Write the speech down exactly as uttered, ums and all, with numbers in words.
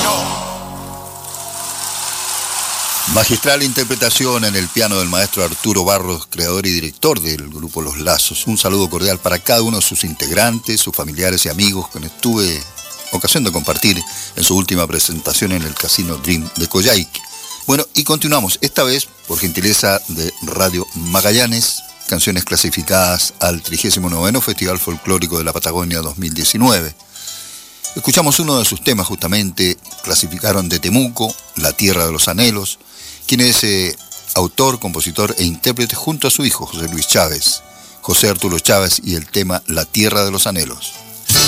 Magistral interpretación en el piano del maestro Arturo Barros, creador y director del grupo Los Lazos. Un saludo cordial para cada uno de sus integrantes, sus familiares y amigos, con quienes tuve ocasión de compartir en su última presentación en el Casino Dream de Coyhaique. Bueno, y continuamos, esta vez por gentileza de Radio Magallanes, canciones clasificadas al trigésimo noveno Festival Folclórico de la Patagonia dos mil diecinueve. Escuchamos uno de sus temas justamente, clasificaron de Temuco, La Tierra de los Anhelos, quien es eh, autor, compositor e intérprete junto a su hijo José Luis Chávez, José Arturo Chávez, y el tema La Tierra de los Anhelos.